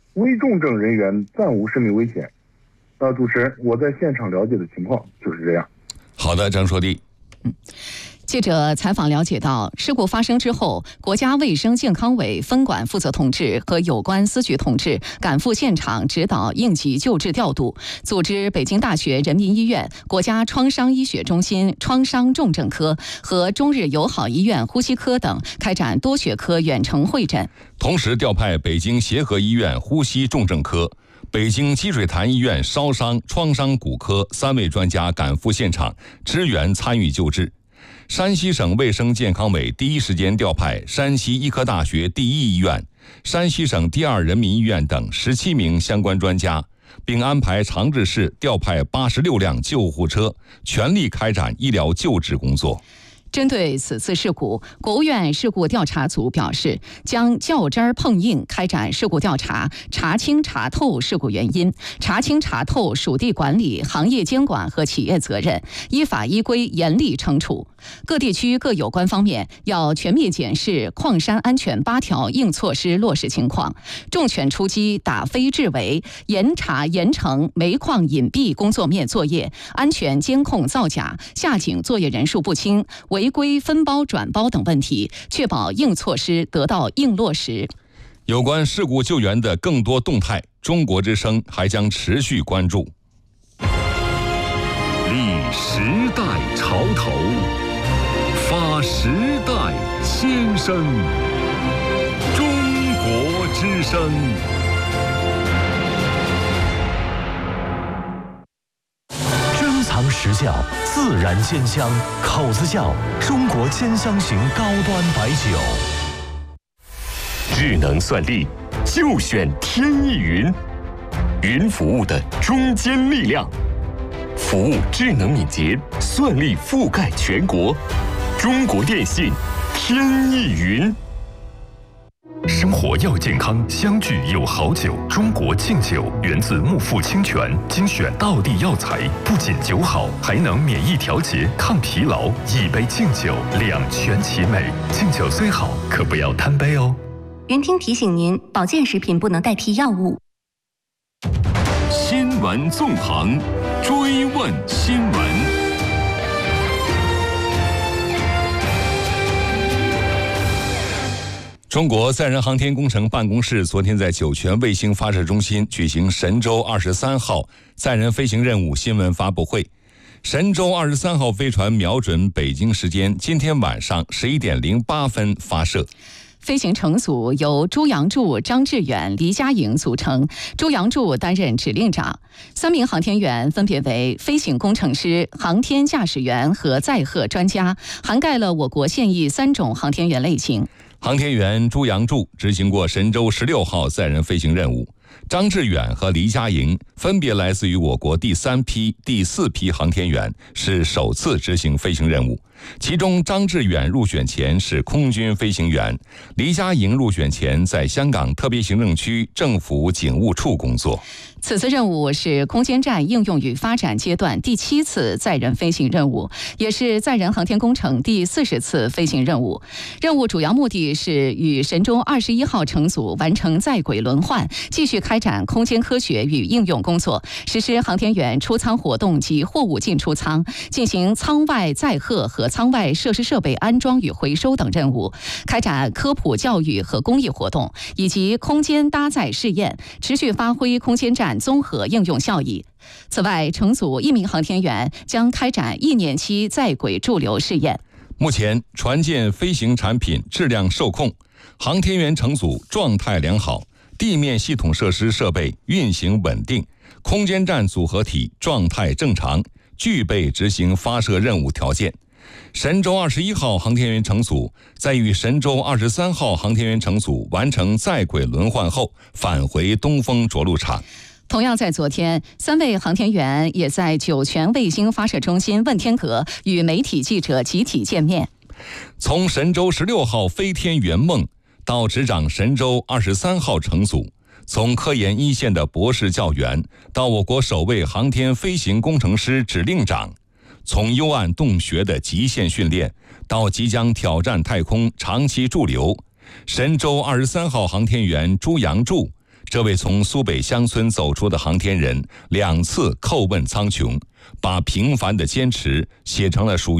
危重症人员暂无生命危险。主持人，我在现场了解的情况就是这样。 好的，张硕弟。 记者采访了解到，事故发生之后，国家卫生健康委分管负责同志和有关司局同志赶赴现场指导应急救治调度，组织北京大学人民医院、国家创伤医学中心创伤重症科和中日友好医院呼吸科等开展多学科远程会诊， 同时调派北京协和医院呼吸重症科、北京积水潭医院烧伤创伤骨科3位专家赶赴现场支援参与救治。山西省卫生健康委第一时间调派山西医科大学第一医院、山西省第二人民医院等17名相关专家，并安排长治市调派86辆救护车，全力开展医疗救治工作。 针对此次事故，国务院事故调查组表示，将较真儿碰硬开展事故调查，查清查透事故原因，查清查透属地管理、行业监管和企业责任，依法依规严厉惩处。各地区各有关方面要全面检视矿山安全8条硬措施落实情况，重拳出击打非治伪，严查严惩煤矿隐蔽工作面作业、安全监控造假、下井作业人数不清、违规分包转包等问题，确保硬措施得到硬落实。 有关事故救援的更多动态，中国之声还将持续关注。 立时代潮头，发时代先声。中国之声。 珍藏实窖，自然鲜香，口子窖中国兼香型高端白酒。 智能算力，就选天翼云，云服务的中坚力量，服务智能敏捷，算力覆盖全国。中国电信，天翼云。 生活要健康，相聚有好酒。中国敬酒源自木富清泉，精选道地药材，不仅酒好，还能免疫调节、抗疲劳。一杯敬酒，两全其美。敬酒虽好，可不要贪杯哦。 云听提醒您，保健食品不能代替药物。 新闻纵横，追问新闻。 中国载人航天工程办公室昨天在酒泉卫星发射中心举行神舟23号载人飞行任务新闻发布会。神舟23号飞船瞄准北京时间今天晚上11点08分发射。 飞行乘组由朱杨柱、张志远、黎佳颖组成，朱杨柱担任指令长。3名航天员分别为飞行工程师、航天驾驶员和载荷专家，涵盖了我国现役3种航天员类型。 航天员朱杨柱执行过神舟16号载人飞行任务，张志远和黎佳颖分别来自于我国第3批、第4批航天员，是首次执行飞行任务。其中张志远入选前是空军飞行员，黎佳颖入选前在香港特别行政区政府警务处工作。 此次任务是空间站应用与发展阶段第7次载人飞行任务，也是载人航天工程第40次飞行任务。任务主要目的是与神舟21号乘组完成在轨轮换，继续开展空间科学与应用工作，实施航天员出舱活动及货物进出舱，进行舱外载荷和舱外设施设备安装与回收等任务，开展科普教育和公益活动，以及空间搭载试验，持续发挥空间站综合应用效益。此外，乘组1名航天员将开展1年期在轨驻留试验。 目前，船舰飞行产品质量受控，航天员乘组状态良好，地面系统设施设备运行稳定，空间站组合体状态正常，具备执行发射任务条件。神舟21号航天员乘组在与神舟23号航天员乘组完成在轨轮换后，返回东风着陆场。 同样在昨天，3位航天员也在酒泉卫星发射中心问天阁与媒体记者集体见面。 从神舟16号飞天圆梦到执掌神舟23号乘组，从科研一线的博士教员到我国首位航天飞行工程师指令长，从幽暗洞穴的极限训练到即将挑战太空长期驻留，神舟23号航天员朱杨柱这位从苏北乡村走出的航天人2次叩问苍穹，把平凡的坚持写成了属于